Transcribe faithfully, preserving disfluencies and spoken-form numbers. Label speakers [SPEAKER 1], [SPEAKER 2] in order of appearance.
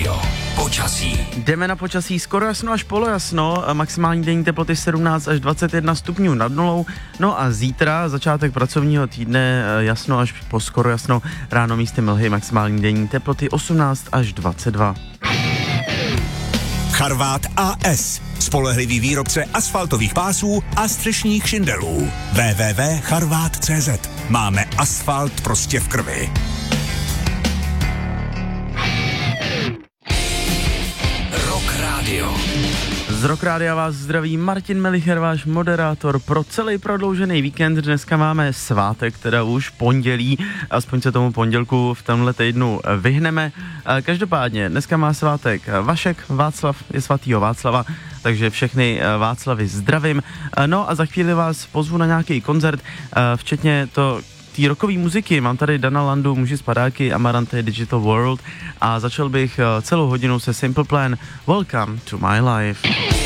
[SPEAKER 1] Radio. Počasí.
[SPEAKER 2] Jdeme na počasí, skoro jasno až polojasno, maximální denní teploty sedmnáct až dvacet jedna stupňů nad nulou. No a zítra, začátek pracovního týdne, jasno až po skoro jasno, ráno místy mlhy, maximální denní teploty osmnáct až dvacet dva.
[SPEAKER 1] Charvát A S. Spolehlivý výrobce asfaltových pásů a střešních šindelů. w w w tečka charvát tečka cé zet. Máme asfalt prostě v krvi. Rock Radio.
[SPEAKER 2] Z Rock Rádia vás zdraví Martin Melicher, váš moderátor pro celý prodloužený víkend. Dneska máme svátek, teda už pondělí, aspoň se tomu pondělku v tomhle týdnu vyhneme. Každopádně, dneska má svátek Vašek, Václav je svatýho Václava, takže všechny Václavy zdravím. No a za chvíli vás pozvu na nějaký koncert, včetně to té rockové muziky. Mám tady Dana Landu, Muži z padáky, Amarante, Digital World a začal bych celou hodinu se Simple Plan. Welcome to my life.